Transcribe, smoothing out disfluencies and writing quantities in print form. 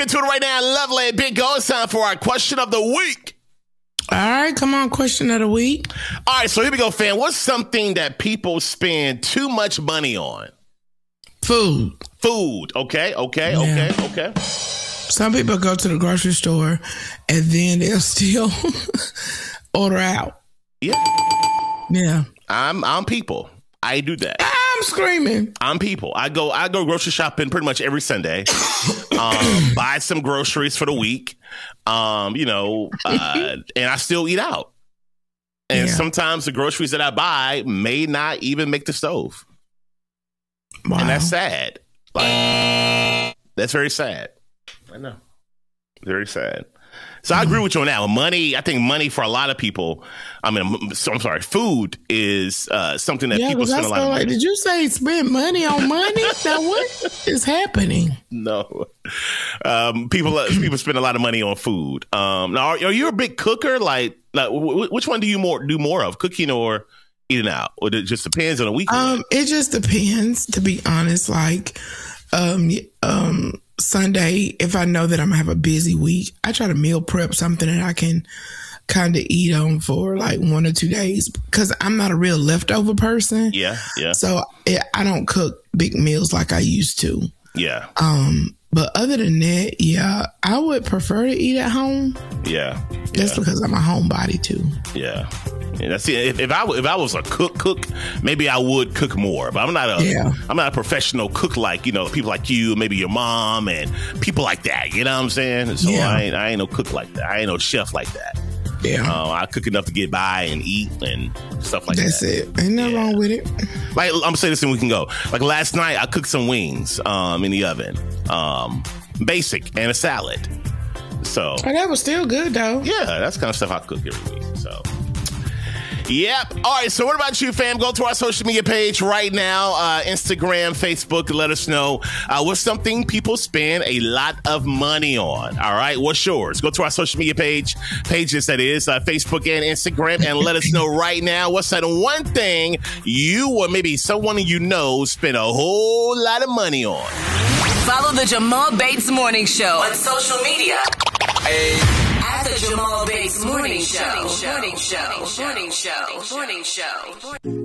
get to it right now. Lovely, Big Go. It's time for our question of the week. All right, come on, question of the week. All right, so here we go, fam. What's something that people spend too much money on? Food. Okay. Some people go to the grocery store and then they'll still order out. Yeah. I'm people. I do that. I'm screaming. I'm people. I go grocery shopping pretty much every Sunday. Buy some groceries for the week. And I still eat out. And sometimes the groceries that I buy may not even make the stove. Wow. And that's sad. Like, that's very sad. I know. Very sad. So I agree with you on that. Money, I think money for a lot of people, food is something that people spend a lot of money. Did you say spend money on money? Now what is happening? No. People spend a lot of money on food. Now, are you a big cooker? Like which one do you do more of, cooking or eating out? Or it just depends on the weekend? It just depends, to be honest. Like, Sunday, if I know that I'm gonna have a busy week, I try to meal prep something that I can kind of eat on for like 1 or 2 days, because I'm not a real leftover person. Yeah. So I don't cook big meals like I used to. Yeah. But other than that, I would prefer to eat at home. Yeah. That's because I'm a homebody too. Yeah. That's it. If I was a cook, maybe I would cook more. But I'm not a professional cook like, people like you, maybe your mom and people like that. You know what I'm saying? So I ain't no cook like that. I ain't no chef like that. Yeah. I cook enough to get by and eat and stuff like that. That's it. Ain't nothing wrong with it. Like, I'm gonna say this and we can go. Like last night, I cooked some wings in the oven. Basic and a salad. So that was still good though. Yeah, that's the kind of stuff I cook every week. So yep. All right. So what about you, fam? Go to our social media page right now. Instagram, Facebook. Let us know what's something people spend a lot of money on. All right. What's yours? Go to our social media pages, that is Facebook and Instagram, and let us know right now what's that one thing you or maybe someone you know spend a whole lot of money on. Follow the Jamal Bates Morning Show on social media. At the Jamal Bates Morning Show.